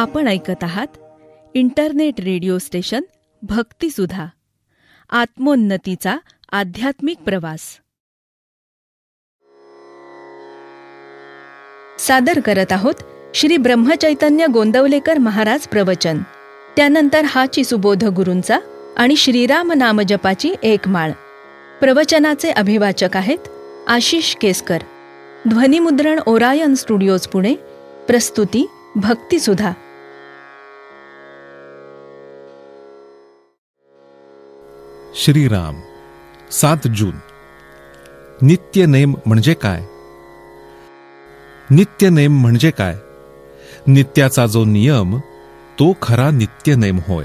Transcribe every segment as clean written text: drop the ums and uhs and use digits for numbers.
आपण ऐकत आहात इंटरनेट रेडिओ स्टेशन भक्तिसुधा, आत्मोन्नतीचा आध्यात्मिक प्रवास. सादर करत आहोत श्री ब्रह्मचैतन्य गोंदवलेकर महाराज प्रवचन. त्यानंतर हाची सुबोध गुरूंचा आणि श्रीराम नामजपाची एक माळ. प्रवचनाचे अभिवाचक आहेत आशिष केसकर. ध्वनिमुद्रण ओरायन स्टुडिओज पुणे. प्रस्तुती भक्तिसुधा. श्रीराम. 7 जून. नित्यनेम म्हणजे काय? नित्यनेम म्हणजे काय? नित्याचा जो नियम तो खरा नित्यनेम होय.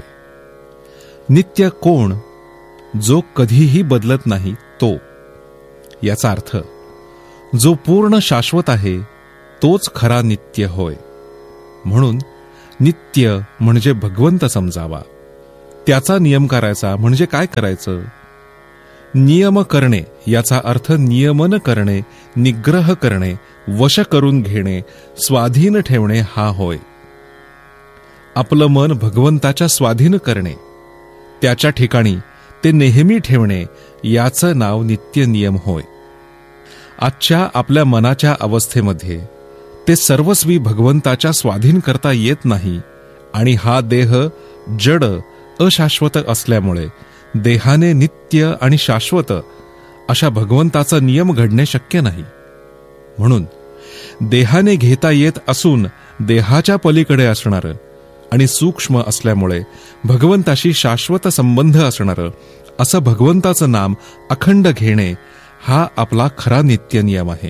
नित्य कोण? जो कधीही बदलत नाही तो. याचा अर्थ जो पूर्ण शाश्वत आहे तोच खरा नित्य होय. म्हणून नित्य म्हणजे भगवंत समजावा. त्याचा नियम करायचा म्हणजे काय करायचं? नियम करणे याचा अर्थ नियमन करणे, निग्रह करणे, वश करून घेणे, स्वाधीन ठेवणे हा होय. आपलं मन भगवंताच्या स्वाधीन करणे, त्याच्या ठिकाणी ते नेहमी ठेवणे याचं नाव नित्य नियम होय. आजच्या आपल्या मनाच्या अवस्थेमध्ये ते सर्वस्वी भगवंताच्या स्वाधीन करता येत नाही आणि हा देह जड अशाश्वत असल्यामुळे देहाने नित्य आणि शाश्वत अशा भगवंताचा नियम घडणे शक्य नाही. म्हणून देहाने घेता येत असून देहाच्या पलीकडे असणारं आणि सूक्ष्म असल्यामुळे भगवंताशी शाश्वत संबंध असणारं असं भगवंताचं नाम अखंड घेणे हा आपला खरा नित्य नियम आहे.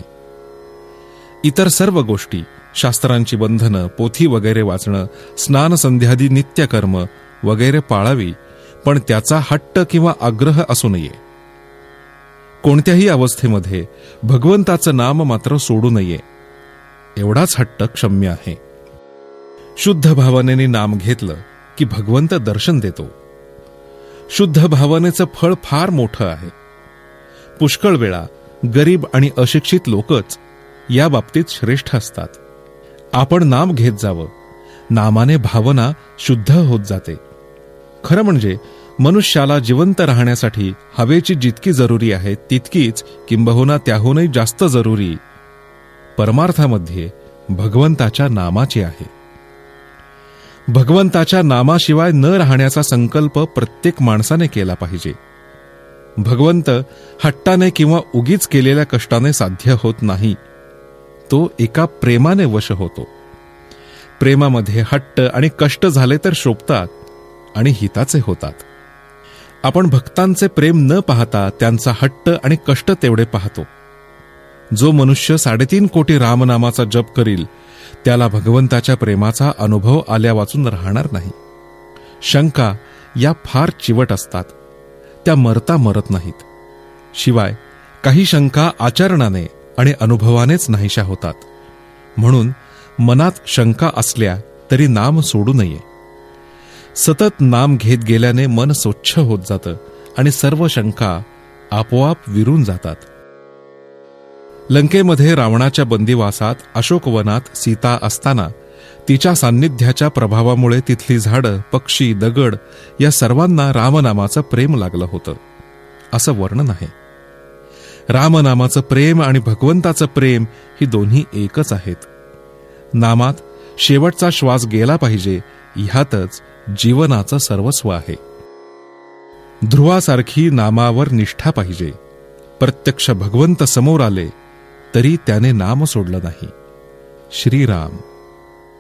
इतर सर्व गोष्टी, शास्त्रांची बंधनं, पोथी वगैरे वाचणं, स्नान संध्यादी नित्यकर्म वगैरे पाळावी, पण त्याचा हट्ट किंवा आग्रह असू नये. कोणत्याही अवस्थेमध्ये भगवंताचं नाम मात्र सोडू नये एवढाच हट्ट क्षम्य आहे. शुद्ध भावनेने नाम घेतलं की भगवंत दर्शन देतो. शुद्ध भावनेचं फळ फार मोठं आहे. पुष्कळ वेळा गरीब आणि अशिक्षित लोकच या बाबतीत श्रेष्ठ असतात. आपण नाम घेत जावं. नामाने भावना शुद्ध होत जाते. खरं म्हणजे मनुष्याला जिवंत राहण्यासाठी हवेची जितकी जरुरी आहे तितकीच, किंबहुना त्याहूनही जास्त जरुरी परमार्थामध्ये भगवंताच्या नामाची आहे. भगवंताच्या नामाशिवाय न राहण्याचा संकल्प प्रत्येक माणसाने केला पाहिजे. भगवंत हट्टाने किंवा उगीच केलेल्या कष्टाने साध्य होत नाही. तो एका प्रेमाने वश होतो. प्रेमामध्ये हट्ट आणि कष्ट झाले तर शोभतात आणि हिताचे होतात. आपण भक्तांचे प्रेम न पाहता त्यांचा हट्ट आणि कष्ट तेवढे पाहतो. जो मनुष्य 3.5 कोटी रामनामाचा जप करील त्याला भगवंताच्या प्रेमाचा अनुभव आल्या वाचून राहणार नाही. शंका या फार चिवट असतात. त्या मरता मरत नाहीत. शिवाय काही शंका आचरणाने आणि अनुभवानेच नाहीशा होतात. म्हणून मनात शंका असल्या तरी नाम सोडू नये. सतत नाम घेत गेल्याने मन स्वच्छ होत जातं आणि सर्व शंका आपोआप विरून जातात. लंकेमध्ये रावणाच्या बंदिवासात अशोकवनात सीता असताना तिच्या सान्निध्याच्या प्रभावामुळे तिथली झाडं, पक्षी, दगड या सर्वांना रामनामाचं प्रेम लागलं होतं असं वर्णन आहे. रामनामाचं प्रेम आणि भगवंताचं प्रेम ही दोन्ही एकच आहेत. नामात शेवटचा श्वास गेला पाहिजे ह्यातच जीवनाचं सर्वस्व आहे. ध्रुवासारखी नामावर निष्ठा पाहिजे. प्रत्यक्ष भगवंत समोर आले तरी त्याने नाम सोडलं नाही. श्रीराम.